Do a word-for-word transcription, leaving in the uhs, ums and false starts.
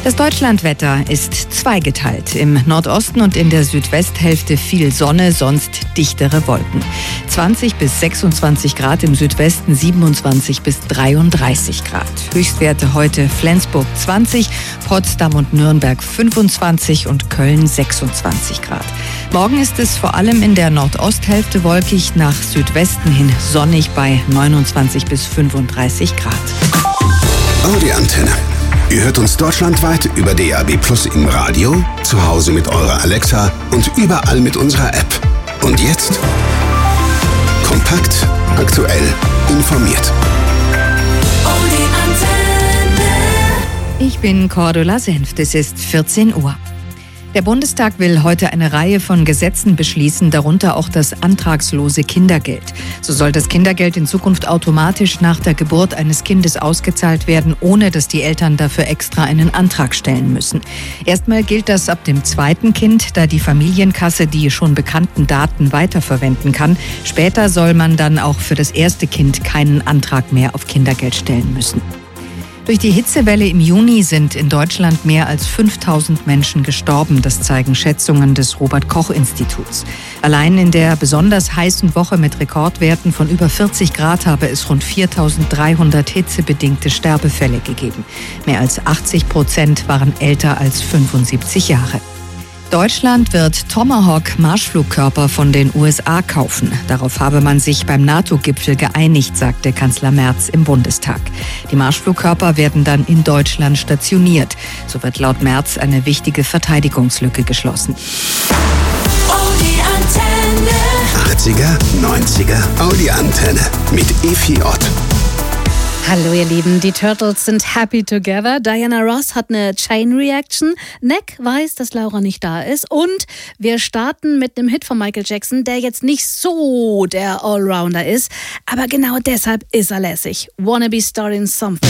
Das Deutschlandwetter ist zweigeteilt. Im Nordosten und in der Südwesthälfte viel Sonne, sonst dichtere Wolken. zwanzig bis sechsundzwanzig Grad im Südwesten, siebenundzwanzig bis dreiunddreißig Grad. Höchstwerte heute Flensburg zwanzig, Potsdam und Nürnberg fünfundzwanzig und Köln sechsundzwanzig Grad. Morgen ist es vor allem in der Nordosthälfte wolkig, nach Südwesten hin sonnig bei neunundzwanzig bis fünfunddreißig Grad. Audi Antenne. Ihr hört uns deutschlandweit über D A B Plus im Radio, zu Hause mit eurer Alexa und überall mit unserer App. Und jetzt kompakt, aktuell, informiert. Audi Antenne. Ich bin Cordula Senft, es ist vierzehn Uhr. Der Bundestag will heute eine Reihe von Gesetzen beschließen, darunter auch das antragslose Kindergeld. So soll das Kindergeld in Zukunft automatisch nach der Geburt eines Kindes ausgezahlt werden, ohne dass die Eltern dafür extra einen Antrag stellen müssen. Erstmal gilt das ab dem zweiten Kind, da die Familienkasse die schon bekannten Daten weiterverwenden kann. Später soll man dann auch für das erste Kind keinen Antrag mehr auf Kindergeld stellen müssen. Durch die Hitzewelle im Juni sind in Deutschland mehr als fünftausend Menschen gestorben. Das zeigen Schätzungen des Robert-Koch-Instituts. Allein in der besonders heißen Woche mit Rekordwerten von über vierzig Grad habe es rund viertausenddreihundert hitzebedingte Sterbefälle gegeben. Mehr als achtzig Prozent waren älter als fünfundsiebzig Jahre. Deutschland wird Tomahawk-Marschflugkörper von den U S A kaufen. Darauf habe man sich beim NATO-Gipfel geeinigt, sagte Kanzler Merz im Bundestag. Die Marschflugkörper werden dann in Deutschland stationiert. So wird laut Merz eine wichtige Verteidigungslücke geschlossen. Audi Antenne. achtziger, neunziger Audi Antenne mit Efi Ott. Hallo ihr Lieben, die Turtles sind happy together. Diana Ross hat eine Chain Reaction. Neck weiß, dass Laura nicht da ist. Und wir starten mit einem Hit von Michael Jackson, der jetzt nicht so der Allrounder ist. Aber genau deshalb ist er lässig. Wanna be starting something.